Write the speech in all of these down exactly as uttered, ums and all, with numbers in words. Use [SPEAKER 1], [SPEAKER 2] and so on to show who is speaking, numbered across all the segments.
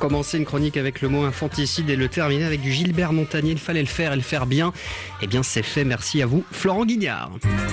[SPEAKER 1] Commencer une chronique avec le mot infanticide et le terminer avec du Gilbert Montagnier. Il fallait le faire et le faire bien. Eh bien, c'est fait. Merci à vous, Florent Guignard.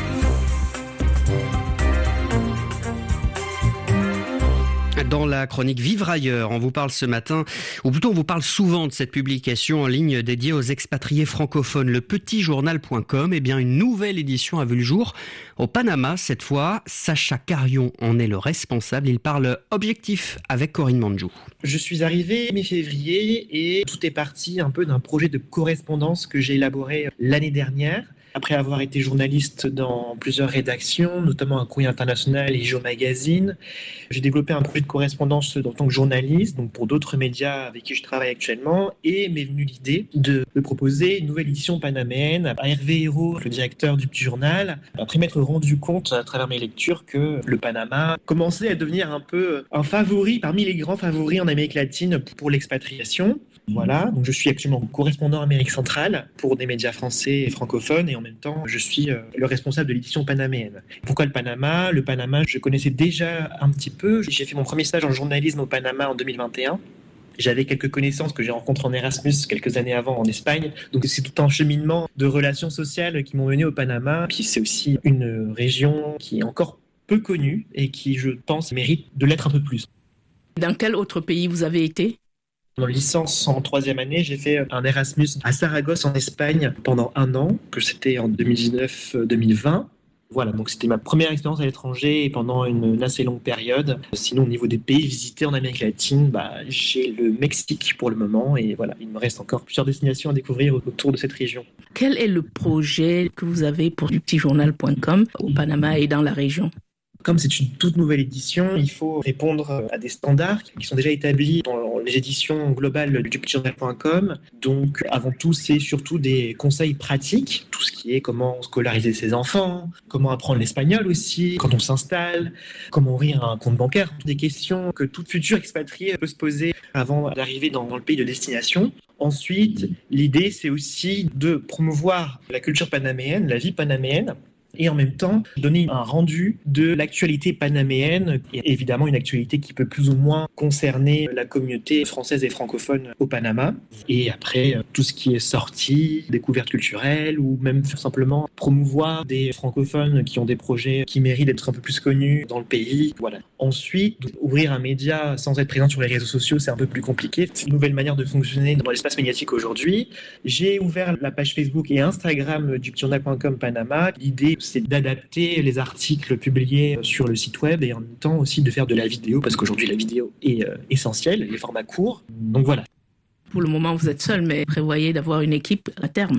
[SPEAKER 1] Dans la chronique Vivre ailleurs, on vous parle ce matin, ou plutôt on vous parle souvent de cette publication en ligne dédiée aux expatriés francophones, le petit journal point com. Eh bien, une nouvelle édition a vu le jour au Panama. Cette fois, Sacha Carion en est le responsable. Il parle objectif avec Corinne Manjou.
[SPEAKER 2] Je suis arrivé mi-février et tout est parti un peu d'un projet de correspondance que j'ai élaboré l'année dernière. Après avoir été journaliste dans plusieurs rédactions, notamment un Courrier International et Geo Magazine, j'ai développé un projet de correspondance en tant que journaliste, donc pour d'autres médias avec qui je travaille actuellement, et m'est venue l'idée de, de proposer une nouvelle édition panaméenne à Hervé Hérault, le directeur du petit journal, après m'être rendu compte à travers mes lectures que le Panama commençait à devenir un peu un favori parmi les grands favoris en Amérique latine pour l'expatriation. Voilà, donc je suis actuellement correspondant Amérique centrale pour des médias français et francophones et en même temps je suis le responsable de l'édition panaméenne. Pourquoi le Panama ? Le Panama, je connaissais déjà un petit peu. J'ai fait mon premier stage en journalisme au Panama en deux mille vingt et un. J'avais quelques connaissances que j'ai rencontrées en Erasmus quelques années avant en Espagne. Donc c'est tout un cheminement de relations sociales qui m'ont mené au Panama. Puis c'est aussi une région qui est encore peu connue et qui, je pense, mérite de l'être un peu plus.
[SPEAKER 3] Dans quel autre pays vous avez été ?
[SPEAKER 2] En licence en troisième année, j'ai fait un Erasmus à Saragosse en Espagne pendant un an, que c'était en deux mille dix-neuf deux mille vingt. Voilà, donc c'était ma première expérience à l'étranger et pendant une, une assez longue période. Sinon, au niveau des pays visités en Amérique latine, bah, j'ai le Mexique pour le moment et voilà, il me reste encore plusieurs destinations à découvrir autour de cette région.
[SPEAKER 3] Quel est le projet que vous avez pour du petit journal point com au Panama et dans la région ?
[SPEAKER 2] Comme c'est une toute nouvelle édition, il faut répondre à des standards qui sont déjà établis dans les éditions globales du petit journal point com. Donc, avant tout, c'est surtout des conseils pratiques. Tout ce qui est comment scolariser ses enfants, comment apprendre l'espagnol aussi, quand on s'installe, comment ouvrir un compte bancaire. Des questions que toute future expatriée peut se poser avant d'arriver dans, dans le pays de destination. Ensuite, l'idée, c'est aussi de promouvoir la culture panaméenne, la vie panaméenne, et en même temps donner un rendu de l'actualité panaméenne, et évidemment une actualité qui peut plus ou moins concerner la communauté française et francophone au Panama. Et après, tout ce qui est sortie, découverte culturelle, ou même simplement promouvoir des francophones qui ont des projets qui méritent d'être un peu plus connus dans le pays. Voilà. Ensuite, ouvrir un média sans être présent sur les réseaux sociaux, c'est un peu plus compliqué. C'est une nouvelle manière de fonctionner dans l'espace médiatique aujourd'hui. J'ai ouvert la page Facebook et Instagram du petit journal point com Panama. L'idée, c'est d'adapter les articles publiés sur le site web et en même temps aussi de faire de la vidéo parce qu'aujourd'hui la vidéo est euh, essentielle, les formats courts. Donc voilà.
[SPEAKER 3] Pour le moment, vous êtes seul, mais prévoyez d'avoir une équipe à terme.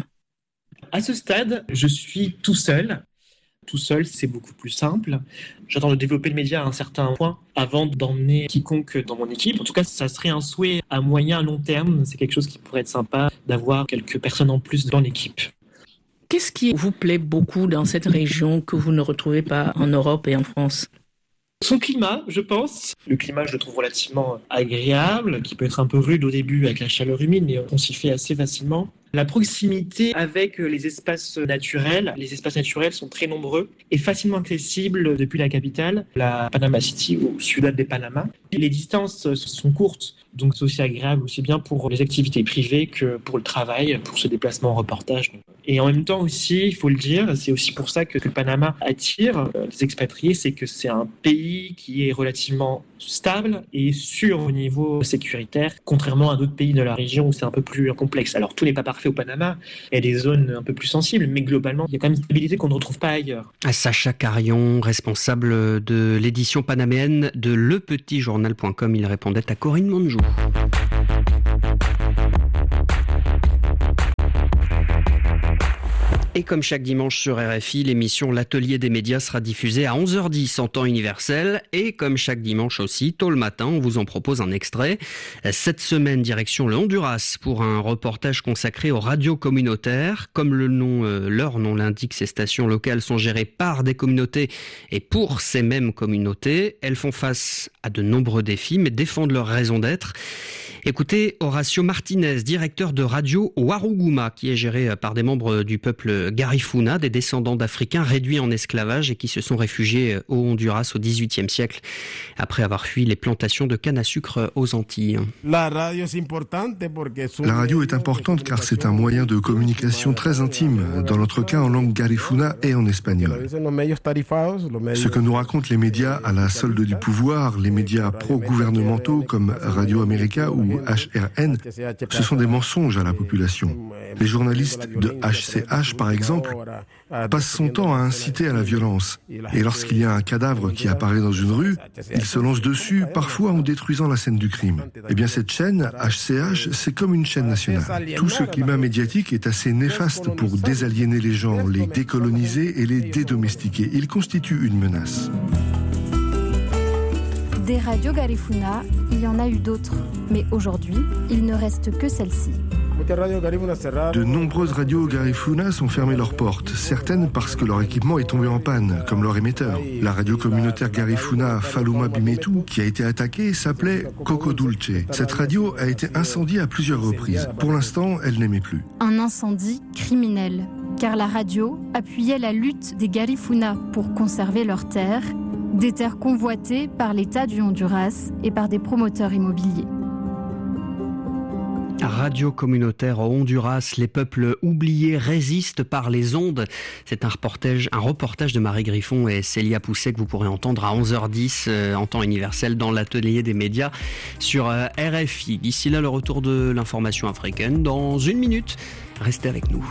[SPEAKER 2] À ce stade, je suis tout seul. Tout seul, c'est beaucoup plus simple. J'attends de développer le média à un certain point avant d'emmener quiconque dans mon équipe. En tout cas, ça serait un souhait à moyen, long terme. C'est quelque chose qui pourrait être sympa d'avoir quelques personnes en plus dans l'équipe.
[SPEAKER 3] Qu'est-ce qui vous plaît beaucoup dans cette région que vous ne retrouvez pas en Europe et en France ?
[SPEAKER 2] Son climat, je pense. Le climat, je le trouve relativement agréable, qui peut être un peu rude au début avec la chaleur humide, mais on s'y fait assez facilement. La proximité avec les espaces naturels. Les espaces naturels sont très nombreux et facilement accessibles depuis la capitale, la Panama City ou Ciudad de Panama. Les distances sont courtes, donc c'est aussi agréable, aussi bien pour les activités privées que pour le travail, pour ce déplacement en reportage. Et en même temps aussi, il faut le dire, c'est aussi pour ça que, que le Panama attire les expatriés, c'est que c'est un pays qui est relativement stable et sûr au niveau sécuritaire, contrairement à d'autres pays de la région où c'est un peu plus complexe. Alors tout n'est pas parfait au Panama, il y a des zones un peu plus sensibles, mais globalement, il y a quand même une stabilité qu'on ne retrouve pas ailleurs.
[SPEAKER 1] Sacha Carion, responsable de l'édition panaméenne de le petit journal point com, il répondait à Corinne Manjou. Et comme chaque dimanche sur R F I, l'émission L'Atelier des médias sera diffusée à onze heures dix en temps universel. Et comme chaque dimanche aussi, tôt le matin, on vous en propose un extrait. Cette semaine, direction le Honduras pour un reportage consacré aux radios communautaires. Comme le nom, euh, leur nom l'indique, ces stations locales sont gérées par des communautés et pour ces mêmes communautés. Elles font face à de nombreux défis, mais défendent leur raison d'être. Écoutez Horacio Martinez, directeur de Radio Waruguma, qui est géré par des membres du peuple Garifuna, des descendants d'Africains réduits en esclavage et qui se sont réfugiés au Honduras au dix-huitième siècle, après avoir fui les plantations de canne à sucre aux Antilles.
[SPEAKER 4] La radio est importante car c'est un moyen de communication très intime, dans notre cas en langue Garifuna et en espagnol. Ce que nous racontent les médias à la solde du pouvoir, les médias pro-gouvernementaux comme Radio América ou H R N, ce sont des mensonges à la population. Les journalistes de H C H, par exemple, passent son temps à inciter à la violence. Et lorsqu'il y a un cadavre qui apparaît dans une rue, ils se lancent dessus, parfois en détruisant la scène du crime. Eh bien, cette chaîne, H C H, c'est comme une chaîne nationale. Tout ce climat médiatique est assez néfaste pour désaliéner les gens, les décoloniser et les dédomestiquer. Il constitue une menace.
[SPEAKER 5] Des radios Garifuna, il y en a eu d'autres. Mais aujourd'hui, il ne reste que celle-ci.
[SPEAKER 4] De nombreuses radios Garifuna sont fermées leurs portes, certaines parce que leur équipement est tombé en panne, comme leur émetteur. La radio communautaire Garifuna Faluma Bimetu, qui a été attaquée, s'appelait Coco Dulce. Cette radio a été incendiée à plusieurs reprises. Pour l'instant, elle n'émet plus.
[SPEAKER 5] Un incendie criminel, car la radio appuyait la lutte des Garifuna pour conserver leurs terres, des terres convoitées par l'État du Honduras et par des promoteurs immobiliers.
[SPEAKER 1] Radio communautaire au Honduras, les peuples oubliés résistent par les ondes. C'est un reportage, un reportage de Marie Griffon et Célia Pousset que vous pourrez entendre à onze heures dix euh, en temps universel dans l'atelier des médias sur euh, R F I. D'ici là, le retour de l'information africaine dans une minute. Restez avec nous.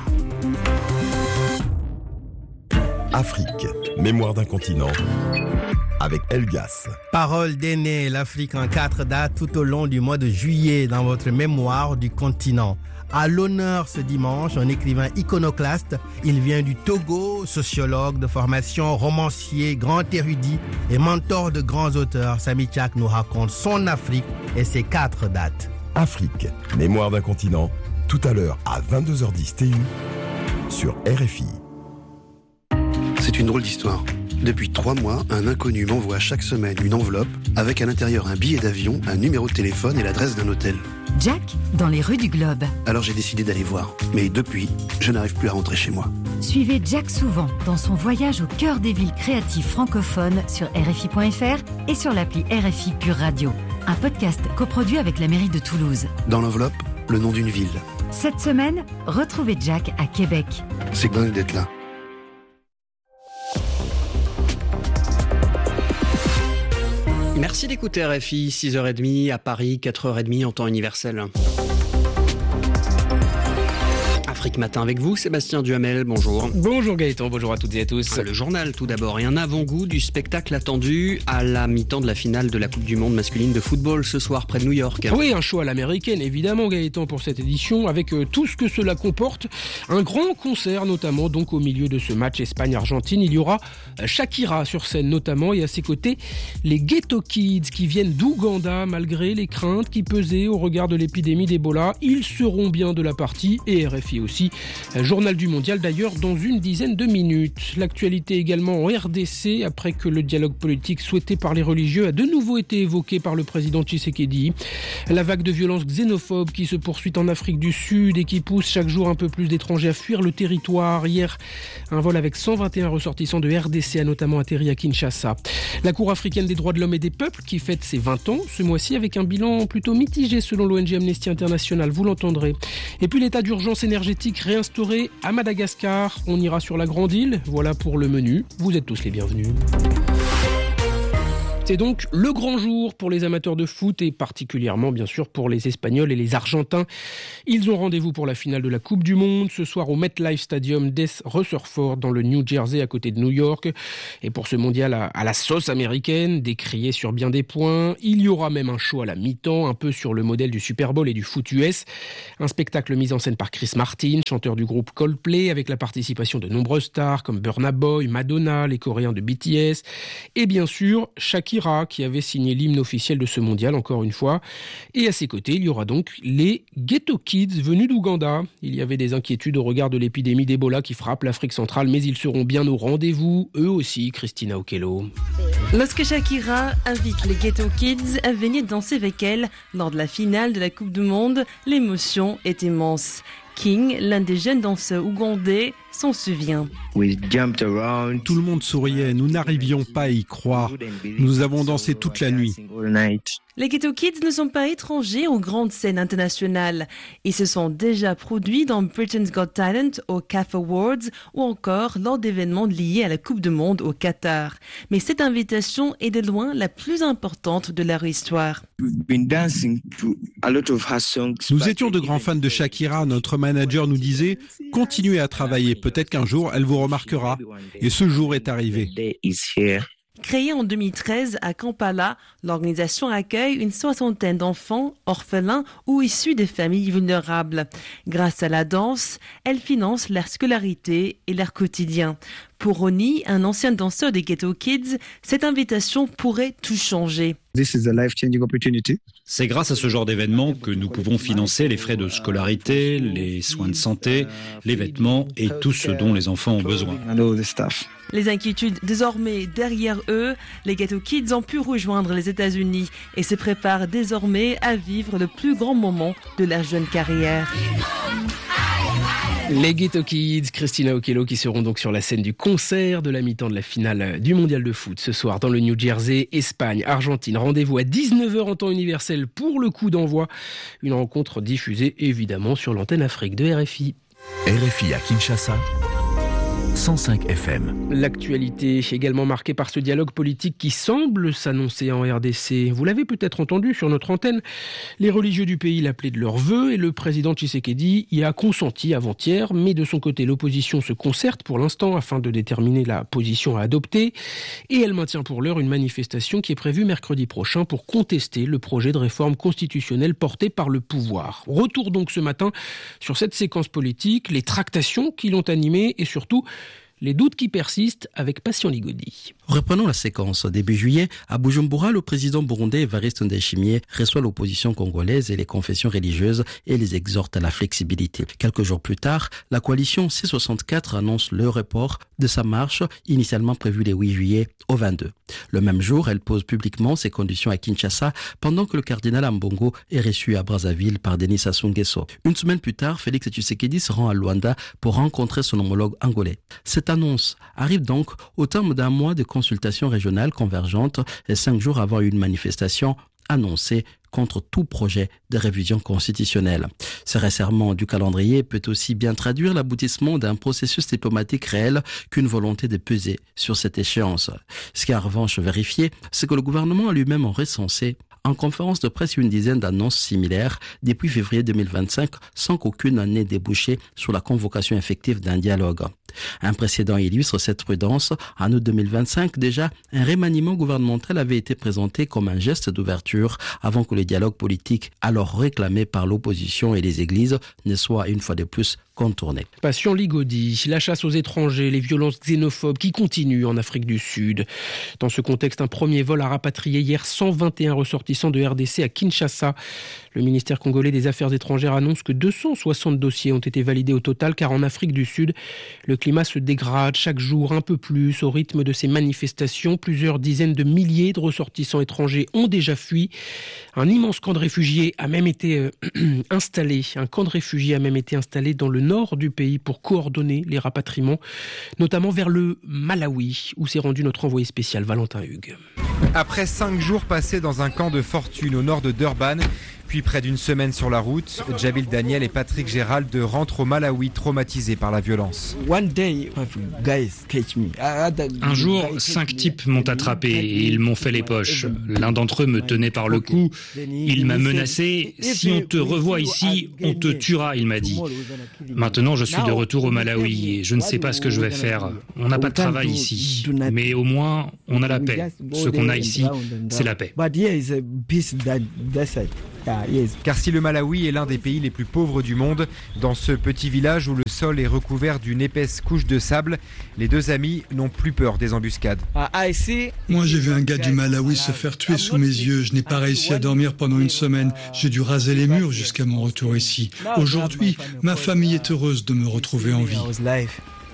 [SPEAKER 6] Afrique, mémoire d'un continent, avec Elgas.
[SPEAKER 7] Parole d'aîné, l'Afrique en quatre dates tout au long du mois de juillet dans votre mémoire du continent. À l'honneur ce dimanche, un écrivain iconoclaste. Il vient du Togo, sociologue de formation, romancier, grand érudit et mentor de grands auteurs. Samy Tchak nous raconte son Afrique et ses quatre dates.
[SPEAKER 6] Afrique, mémoire d'un continent, tout à l'heure à vingt-deux heures dix T U sur R F I.
[SPEAKER 8] C'est une drôle d'histoire. Depuis trois mois, un inconnu m'envoie chaque semaine une enveloppe avec à l'intérieur un billet d'avion, un numéro de téléphone et l'adresse d'un hôtel.
[SPEAKER 9] Jack, dans les rues du Globe.
[SPEAKER 8] Alors j'ai décidé d'aller voir. Mais depuis, je n'arrive plus à rentrer chez moi.
[SPEAKER 9] Suivez Jack souvent dans son voyage au cœur des villes créatives francophones sur R F I point F R et sur l'appli R F I Pure Radio. Un podcast coproduit avec la mairie de Toulouse.
[SPEAKER 8] Dans l'enveloppe, le nom d'une ville.
[SPEAKER 9] Cette semaine, retrouvez Jack à Québec.
[SPEAKER 8] C'est dingue d'être là.
[SPEAKER 1] Merci d'écouter R F I, six heures trente à Paris, quatre heures trente en temps universel. Afrique Matin avec vous, Sébastien Duhamel, bonjour.
[SPEAKER 10] Bonjour Gaëtan, bonjour à toutes et à tous.
[SPEAKER 1] Le journal tout d'abord et un avant-goût du spectacle attendu à la mi-temps de la finale de la Coupe du Monde masculine de football ce soir près de New York.
[SPEAKER 10] Oui, un show à l'américaine évidemment Gaëtan pour cette édition avec euh, tout ce que cela comporte. Un grand concert notamment donc au milieu de ce match Espagne-Argentine. Il y aura euh, Shakira sur scène notamment et à ses côtés les Ghetto Kids qui viennent d'Ouganda malgré les craintes qui pesaient au regard de l'épidémie d'Ebola. Ils seront bien de la partie et R F I aussi. Journal du Mondial d'ailleurs dans une dizaine de minutes. L'actualité également en R D C après que le dialogue politique souhaité par les religieux a de nouveau été évoqué par le président Tshisekedi. La vague de violence xénophobe qui se poursuit en Afrique du Sud et qui pousse chaque jour un peu plus d'étrangers à fuir le territoire. Hier, un vol avec cent vingt et un ressortissants de R D C a notamment atterri à Kinshasa. La Cour africaine des droits de l'homme et des peuples qui fête ses vingt ans ce mois-ci avec un bilan plutôt mitigé selon l'O N G Amnesty International, vous l'entendrez. Et puis l'état d'urgence énergétique réinstauré à Madagascar. On ira sur la Grande Île. Voilà pour le menu. Vous êtes tous les bienvenus. C'est donc le grand jour pour les amateurs de foot et particulièrement bien sûr pour les Espagnols et les Argentins. Ils ont rendez-vous pour la finale de la Coupe du Monde ce soir au MetLife Stadium d'East Rutherford dans le New Jersey à côté de New York. Et pour ce mondial à, à la sauce américaine, décrié sur bien des points, il y aura même un show à la mi-temps, un peu sur le modèle du Super Bowl et du foot U S. Un spectacle mis en scène par Chris Martin, chanteur du groupe Coldplay, avec la participation de nombreuses stars comme Burna Boy, Madonna, les Coréens de B T S et bien sûr Shakira qui avait signé l'hymne officiel de ce mondial, encore une fois. Et à ses côtés, il y aura donc les Ghetto Kids venus d'Ouganda. Il y avait des inquiétudes au regard de l'épidémie d'Ebola qui frappe l'Afrique centrale, mais ils seront bien au rendez-vous, eux aussi, Christina Okello.
[SPEAKER 11] Lorsque Shakira invite les Ghetto Kids à venir danser avec elle lors de la finale de la Coupe du Monde, l'émotion est immense. King, l'un des jeunes danseurs ougandais, s'en souvient.
[SPEAKER 12] Tout le monde souriait, nous n'arrivions pas à y croire. Nous avons dansé toute la nuit.
[SPEAKER 11] Les Ghetto Kids ne sont pas étrangers aux grandes scènes internationales. Ils se sont déjà produits dans Britain's Got Talent, au C A F Awards ou encore lors d'événements liés à la Coupe du Monde au Qatar. Mais cette invitation est de loin la plus importante de leur histoire.
[SPEAKER 12] Nous étions de grands fans de Shakira. Notre manager nous disait « Continuez à travailler, peut-être qu'un jour elle vous remarquera ». Et ce jour est arrivé.
[SPEAKER 11] Créée en deux mille treize à Kampala, l'organisation accueille une soixantaine d'enfants, orphelins ou issus des familles vulnérables. Grâce à la danse, elle finance leur scolarité et leur quotidien. Pour Ronnie, un ancien danseur des Ghetto Kids, cette invitation pourrait tout changer.
[SPEAKER 13] C'est grâce à ce genre d'événement que nous pouvons financer les frais de scolarité, les soins de santé, les vêtements et tout ce dont les enfants ont besoin.
[SPEAKER 11] Les inquiétudes désormais derrière eux, les Ghetto Kids ont pu rejoindre les États-Unis et se préparent désormais à vivre le plus grand moment de leur jeune carrière.
[SPEAKER 10] Les Ghetto Kids, Christina Okello qui seront donc sur la scène du concert de la mi-temps de la finale du mondial de foot ce soir dans le New Jersey, Espagne, Argentine. Rendez-vous à dix-neuf heures en temps universel pour le coup d'envoi. Une rencontre diffusée évidemment sur l'antenne Afrique de R F I.
[SPEAKER 14] R F I à Kinshasa, cent cinq F M.
[SPEAKER 10] L'actualité également marquée par ce dialogue politique qui semble s'annoncer en R D C. Vous l'avez peut-être entendu sur notre antenne, les religieux du pays l'appelaient de leur vœu et le président Tshisekedi y a consenti avant-hier. Mais de son côté, l'opposition se concerte pour l'instant afin de déterminer la position à adopter. Et elle maintient pour l'heure une manifestation qui est prévue mercredi prochain pour contester le projet de réforme constitutionnelle porté par le pouvoir. Retour donc ce matin sur cette séquence politique, les tractations qui l'ont animée et surtout les doutes qui persistent avec Patient Ligodi.
[SPEAKER 15] Reprenons la séquence. Début juillet, à Bujumbura, le président burundais Evariste Ndayishimiye reçoit l'opposition congolaise et les confessions religieuses et les exhorte à la flexibilité. Quelques jours plus tard, la coalition C soixante-quatre annonce le report de sa marche, initialement prévue les huit juillet au vingt-deux. Le même jour, elle pose publiquement ses conditions à Kinshasa pendant que le cardinal Ambongo est reçu à Brazzaville par Denis Sassou Nguesso. Une semaine plus tard, Félix Tshisekedi se rend à Luanda pour rencontrer son homologue angolais. Cette annonce arrive donc au terme d'un mois de consultations régionales convergentes et cinq jours avant une manifestation annoncée contre tout projet de révision constitutionnelle. Ce resserrement du calendrier peut aussi bien traduire l'aboutissement d'un processus diplomatique réel qu'une volonté de peser sur cette échéance. Ce qui est en revanche vérifié, c'est que le gouvernement a lui-même recensé en conférence de presse une dizaine d'annonces similaires depuis février deux mille vingt-cinq sans qu'aucune n'ait débouché sur la convocation effective d'un dialogue. Un précédent illustre cette prudence. En août deux mille vingt-cinq, déjà, un remaniement gouvernemental avait été présenté comme un geste d'ouverture avant que le dialogue politique, alors réclamé par l'opposition et les églises, ne soit une fois de plus contourné.
[SPEAKER 10] Patient Ligodi, la chasse aux étrangers, les violences xénophobes qui continuent en Afrique du Sud. Dans ce contexte, un premier vol a rapatrié hier cent vingt et un ressortissants de R D C à Kinshasa. Le ministère congolais des Affaires étrangères annonce que deux cent soixante dossiers ont été validés au total, car en Afrique du Sud, le climat se dégrade chaque jour un peu plus au rythme de ces manifestations. Plusieurs dizaines de milliers de ressortissants étrangers ont déjà fui. Un immense camp de réfugiés a même été euh, installé. Un camp de réfugiés a même été installé dans le nord du pays pour coordonner les rapatriements, notamment vers le Malawi, où s'est rendu notre envoyé spécial Valentin Hugues.
[SPEAKER 16] Après cinq jours passés dans un camp de fortune au nord de Durban, puis près d'une semaine sur la route, Djabil Daniel et Patrick Gérald rentrent au Malawi traumatisés par la violence.
[SPEAKER 17] Un jour, cinq types m'ont attrapé et ils m'ont fait les poches. L'un d'entre eux me tenait par le cou. Il m'a menacé. Si on te revoit ici, on te tuera, il m'a dit. Maintenant, je suis de retour au Malawi et je ne sais pas ce que je vais faire. On n'a pas de travail ici. Mais au moins, on a la paix. Ce qu'on a ici, c'est la paix.
[SPEAKER 16] Car si le Malawi est l'un des pays les plus pauvres du monde, dans ce petit village où le sol est recouvert d'une épaisse couche de sable, les deux amis n'ont plus peur des embuscades.
[SPEAKER 18] Moi, j'ai vu un gars du Malawi se faire tuer sous mes yeux. Je n'ai pas réussi à dormir pendant une semaine. J'ai dû raser les murs jusqu'à mon retour ici. Aujourd'hui, ma famille est heureuse de me retrouver en vie.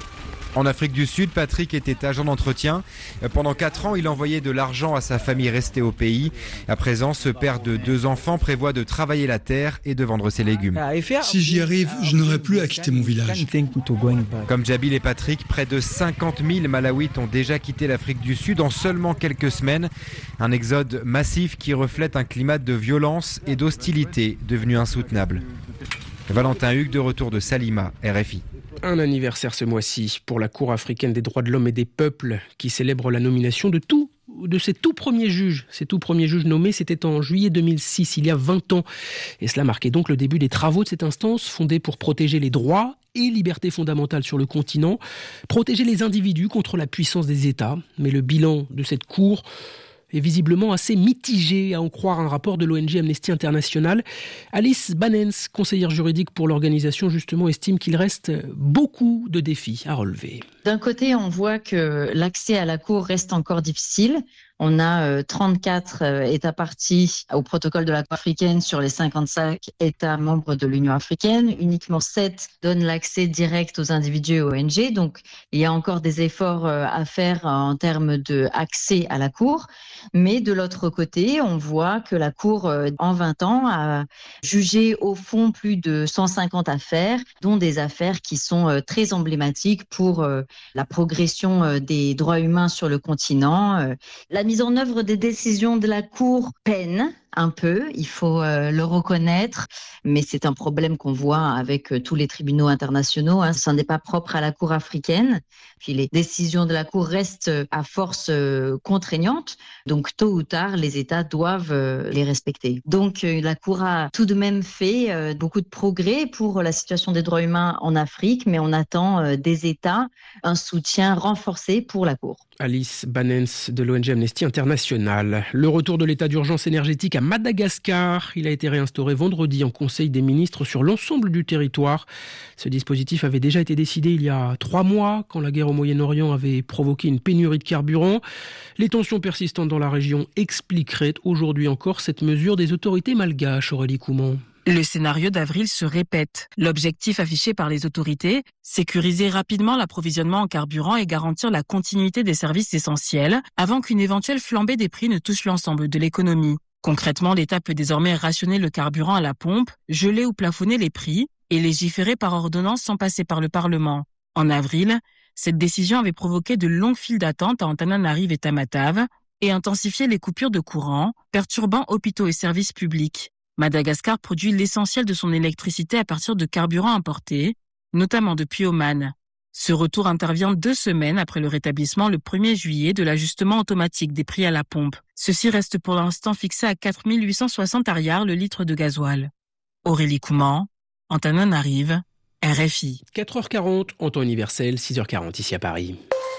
[SPEAKER 16] En Afrique du Sud, Patrick était agent d'entretien. Pendant quatre ans, il envoyait de l'argent à sa famille restée au pays. À présent, ce père de deux enfants prévoit de travailler la terre et de vendre ses légumes.
[SPEAKER 18] Si j'y arrive, je n'aurai plus à quitter mon village.
[SPEAKER 16] Comme Djabil et Patrick, près de cinquante mille Malawites ont déjà quitté l'Afrique du Sud en seulement quelques semaines. Un exode massif qui reflète un climat de violence et d'hostilité devenu insoutenable. Valentin Hugues, de retour de Salima, R F I.
[SPEAKER 10] Un anniversaire ce mois-ci pour la Cour africaine des droits de l'homme et des peuples qui célèbre la nomination de tout de ses tout premiers juges. Ces tout premiers juges nommés, c'était en juillet deux mille six, il y a vingt ans. Et cela marquait donc le début des travaux de cette instance fondée pour protéger les droits et libertés fondamentales sur le continent, protéger les individus contre la puissance des États. Mais le bilan de cette Cour est visiblement assez mitigé, à en croire un rapport de l'O N G Amnesty International. Alice Banens, conseillère juridique pour l'organisation, justement, estime qu'il reste beaucoup de défis à relever.
[SPEAKER 19] D'un côté, on voit que l'accès à la Cour reste encore difficile. On a euh, trente-quatre euh, États partis au protocole de la Cour africaine sur les cinquante-cinq États membres de l'Union africaine. Uniquement sept donnent l'accès direct aux individus et aux O N G. Donc, il y a encore des efforts euh, à faire en termes d'accès à la Cour. Mais de l'autre côté, on voit que la Cour, euh, en vingt ans, a jugé au fond plus de cent cinquante affaires, dont des affaires qui sont euh, très emblématiques pour euh, la progression euh, des droits humains sur le continent. Euh, la mise en œuvre des décisions de la Cour peine un peu, il faut euh, le reconnaître, mais c'est un problème qu'on voit avec euh, tous les tribunaux internationaux. Hein. Ça n'est pas propre à la Cour africaine. Puis les décisions de la Cour restent euh, à force euh, contraignante, donc tôt ou tard, les États doivent euh, les respecter. Donc euh, la Cour a tout de même fait euh, beaucoup de progrès pour la situation des droits humains en Afrique, mais on attend euh, des États un soutien renforcé pour la Cour.
[SPEAKER 10] Alice Banens de l'O N G Amnesty International. Le retour de l'état d'urgence énergétique à Madagascar. Il a été réinstauré vendredi en Conseil des ministres sur l'ensemble du territoire. Ce dispositif avait déjà été décidé il y a trois mois, quand la guerre au Moyen-Orient avait provoqué une pénurie de carburant. Les tensions persistantes dans la région expliqueraient aujourd'hui encore cette mesure des autorités malgaches, Aurélie Couman.
[SPEAKER 20] Le scénario d'avril se répète. L'objectif affiché par les autorités, sécuriser rapidement l'approvisionnement en carburant et garantir la continuité des services essentiels avant qu'une éventuelle flambée des prix ne touche l'ensemble de l'économie. Concrètement, l'État peut désormais rationner le carburant à la pompe, geler ou plafonner les prix et légiférer par ordonnance sans passer par le Parlement. En avril, cette décision avait provoqué de longues files d'attente à Antananarive et Tamatave et intensifié les coupures de courant, perturbant hôpitaux et services publics. Madagascar produit l'essentiel de son électricité à partir de carburants importés, notamment depuis Oman. Ce retour intervient deux semaines après le rétablissement le premier juillet de l'ajustement automatique des prix à la pompe. Ceci reste pour l'instant fixé à quatre mille huit cent soixante ariars le litre de gasoil. Aurélie Couman, Antananarive, R F I.
[SPEAKER 10] quatre heures quarante en temps universel, six heures quarante ici à Paris.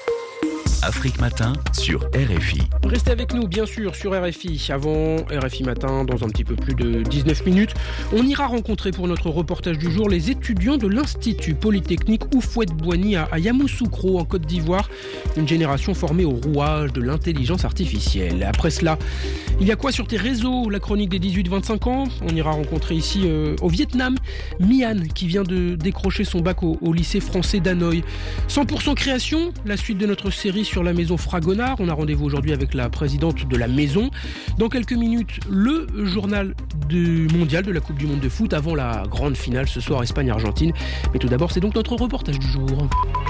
[SPEAKER 14] Afrique Matin sur R F I.
[SPEAKER 10] Restez avec nous, bien sûr, sur R F I. Avant R F I Matin, dans un petit peu plus de dix-neuf minutes, on ira rencontrer pour notre reportage du jour les étudiants de l'Institut Polytechnique Houphouët-Boigny à Yamoussoukro, en Côte d'Ivoire. Une génération formée au rouage de l'intelligence artificielle. Après cela, il y a quoi sur tes réseaux? La chronique des dix-huit vingt-cinq ans. On ira rencontrer ici, euh, au Vietnam, Mian, qui vient de décrocher son bac au, au lycée français d'Hanoï. cent pour cent création, la suite de notre série sur la maison Fragonard. On a rendez-vous aujourd'hui avec la présidente de la maison. Dans quelques minutes, le journal du mondial de la Coupe du Monde de foot avant la grande finale ce soir Espagne-Argentine. Mais tout d'abord, c'est donc notre reportage du jour.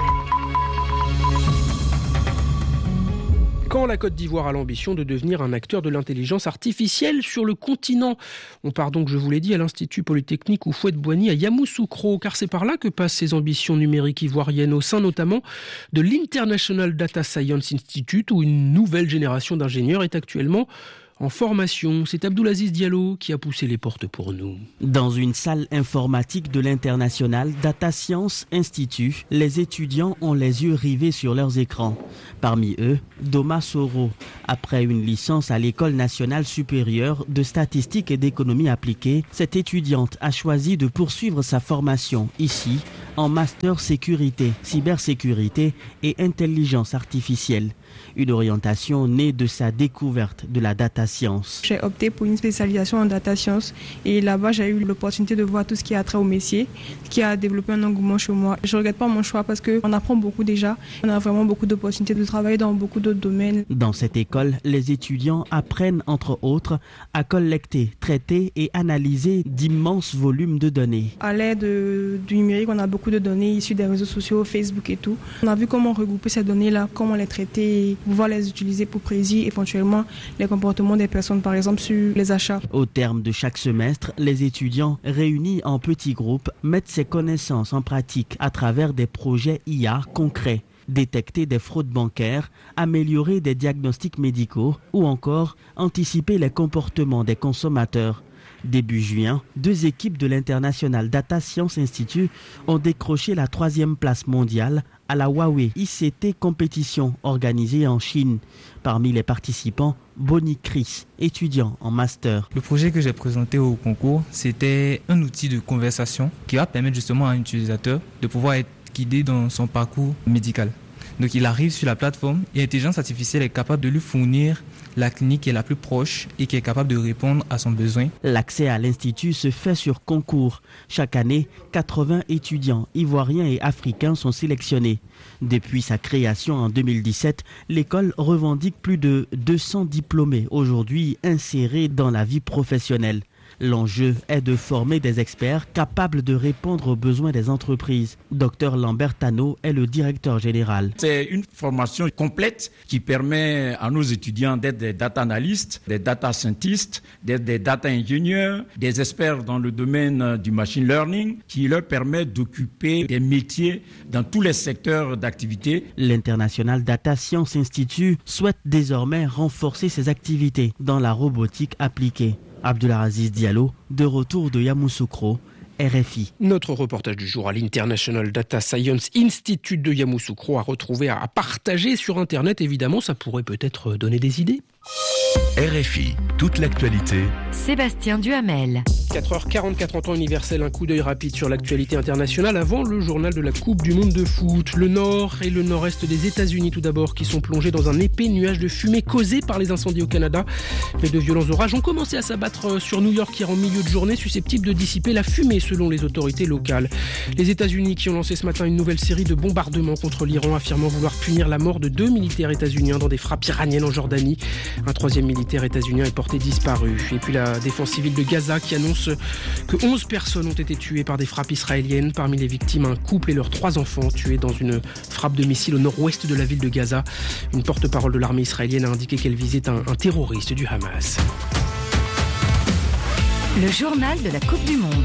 [SPEAKER 10] Quand la Côte d'Ivoire a l'ambition de devenir un acteur de l'intelligence artificielle sur le continent. On part donc, je vous l'ai dit, à l'Institut Polytechnique Houphouët-Boigny à Yamoussoukro, car c'est par là que passent ces ambitions numériques ivoiriennes, au sein notamment de l'International Data Science Institute, où une nouvelle génération d'ingénieurs est actuellement en formation. C'est Abdoulaziz Diallo qui a poussé les portes pour nous.
[SPEAKER 21] Dans une salle informatique de l'International Data Science Institute, les étudiants ont les yeux rivés sur leurs écrans. Parmi eux, Doma Soro. Après une licence à l'École nationale supérieure de statistique et d'économie appliquée, cette étudiante a choisi de poursuivre sa formation ici, en master sécurité, cybersécurité et intelligence artificielle. Une orientation née de sa découverte de la data science.
[SPEAKER 3] J'ai opté pour une spécialisation en data science et là-bas j'ai eu l'opportunité de voir tout ce qui a trait au métier, ce qui a développé un engouement chez moi. Je ne regrette pas mon choix parce qu'on apprend beaucoup déjà. On a vraiment beaucoup d'opportunités de travailler dans beaucoup d'autres domaines.
[SPEAKER 21] Dans cette école, les étudiants apprennent entre autres à collecter, traiter et analyser d'immenses volumes de données.
[SPEAKER 3] À l'aide du numérique, on a beaucoup de données issues des réseaux sociaux, Facebook et tout. On a vu comment regrouper ces données-là, comment les traiter, pouvoir les utiliser pour prédire éventuellement les comportements des personnes, par exemple sur les achats.
[SPEAKER 21] Au terme de chaque semestre, les étudiants réunis en petits groupes mettent ces connaissances en pratique à travers des projets I A concrets. Détecter des fraudes bancaires, améliorer des diagnostics médicaux ou encore anticiper les comportements des consommateurs. Début juin, deux équipes de l'International Data Science Institute ont décroché la troisième place mondiale à la Huawei I C T compétition organisée en Chine. Parmi les participants, Bonnie Chris, étudiant en master.
[SPEAKER 22] Le projet que j'ai présenté au concours, c'était un outil de conversation qui va permettre justement à un utilisateur de pouvoir être guidé dans son parcours médical. Donc il arrive sur la plateforme et l'intelligence artificielle est capable de lui fournir la clinique qui est la plus proche et qui est capable de répondre à son besoin.
[SPEAKER 21] L'accès à l'Institut se fait sur concours. Chaque année, quatre-vingts étudiants ivoiriens et africains sont sélectionnés. Depuis sa création en deux mille dix-sept, l'école revendique plus de deux cents diplômés aujourd'hui insérés dans la vie professionnelle. L'enjeu est de former des experts capables de répondre aux besoins des entreprises. Docteur Lambert Tano est le directeur général.
[SPEAKER 23] C'est une formation complète qui permet à nos étudiants d'être des data analystes, des data scientists, d'être des data ingénieurs, des experts dans le domaine du machine learning, qui leur permet d'occuper des métiers dans tous les secteurs d'activité.
[SPEAKER 21] L'International Data Science Institute souhaite désormais renforcer ses activités dans la robotique appliquée. Abdulaziz Diallo, de retour de Yamoussoukro, R F I.
[SPEAKER 10] Notre reportage du jour à l'International Data Science Institute de Yamoussoukro à retrouver, à partager sur Internet. Évidemment, ça pourrait peut-être donner des idées.
[SPEAKER 6] R F I, toute l'actualité.
[SPEAKER 9] Sébastien Duhamel.
[SPEAKER 10] quatre heures quarante-quatre en temps universel, un coup d'œil rapide sur l'actualité internationale avant le journal de la Coupe du Monde de foot. Le nord et le nord-est des États-Unis tout d'abord qui sont plongés dans un épais nuage de fumée causé par les incendies au Canada. Mais de violents orages ont commencé à s'abattre sur New York hier en milieu de journée, susceptibles de dissiper la fumée selon les autorités locales. Les États-Unis qui ont lancé ce matin une nouvelle série de bombardements contre l'Iran, affirmant vouloir punir la mort de deux militaires états-uniens dans des frappes iraniennes en Jordanie. Un troisième militaire états-unien est porté disparu. Et puis la défense civile de Gaza qui annonce que onze personnes ont été tuées par des frappes israéliennes. Parmi les victimes, un couple et leurs trois enfants tués dans une frappe de missile au nord-ouest de la ville de Gaza. Une porte-parole de l'armée israélienne a indiqué qu'elle visait un, un terroriste du Hamas.
[SPEAKER 9] Le journal de la Coupe du Monde.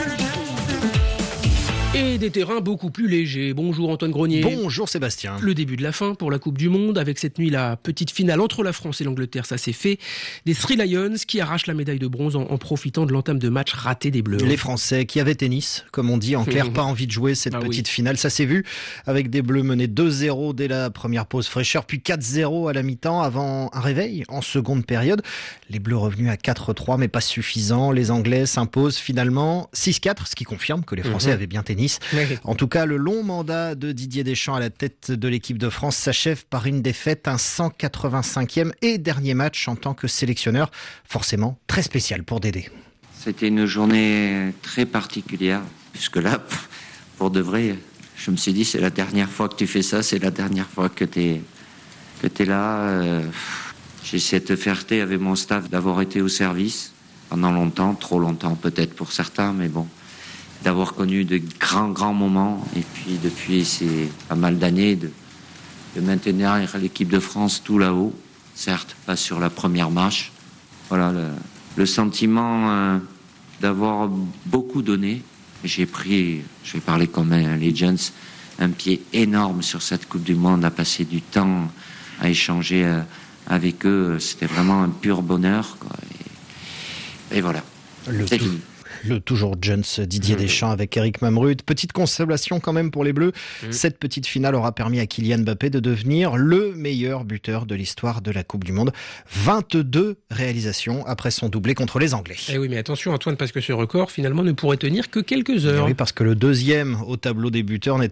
[SPEAKER 10] Et des terrains beaucoup plus légers. Bonjour Antoine Grenier.
[SPEAKER 24] Bonjour Sébastien.
[SPEAKER 10] Le début de la fin pour la Coupe du Monde. Avec cette nuit, la petite finale entre la France et l'Angleterre, ça s'est fait. Des Three Lions qui arrachent la médaille de bronze en, en profitant de l'entame de match raté des Bleus.
[SPEAKER 24] Les Français qui avaient tennis, comme on dit, en clair, pas envie de jouer cette ah petite oui. finale. Ça s'est vu avec des Bleus menés deux zéro dès la première pause fraîcheur, puis quatre zéro à la mi-temps avant un réveil en seconde période. Les Bleus revenus à quatre trois, mais pas suffisant. Les Anglais s'imposent finalement six quatre, ce qui confirme que les Français mmh. avaient bien tennis. En tout cas, le long mandat de Didier Deschamps à la tête de l'équipe de France s'achève par une défaite, un cent quatre-vingt-cinquième et dernier match en tant que sélectionneur, forcément très spécial pour Dédé.
[SPEAKER 25] C'était une journée très particulière, puisque là, pour de vrai, je me suis dit, c'est la dernière fois que tu fais ça, c'est la dernière fois que tu es que t'es là. Euh, j'ai cette fierté avec mon staff d'avoir été au service pendant longtemps, trop longtemps peut-être pour certains, mais bon, d'avoir connu de grands, grands moments. Et puis, depuis ces pas mal d'années, de, de maintenir l'équipe de France tout là-haut. Certes, pas sur la première marche. Voilà, le, le sentiment euh, d'avoir beaucoup donné. J'ai pris, je vais parler comme un Legends, un pied énorme sur cette Coupe du Monde, à passer du temps à échanger euh, avec eux. C'était vraiment un pur bonheur, quoi. Et, et voilà,
[SPEAKER 24] le
[SPEAKER 25] c'est
[SPEAKER 24] tout.
[SPEAKER 25] fini.
[SPEAKER 24] Le toujours Jones Didier mmh. Deschamps avec Eric Mamrud. Petite consolation quand même pour les Bleus. Mmh. Cette petite finale aura permis à Kylian Mbappé de devenir le meilleur buteur de l'histoire de la Coupe du Monde. vingt-deux réalisations après son doublé contre les Anglais.
[SPEAKER 10] Eh oui, mais attention Antoine, parce que ce record finalement ne pourrait tenir que quelques heures.
[SPEAKER 24] Et oui, parce que le deuxième au tableau des buteurs n'était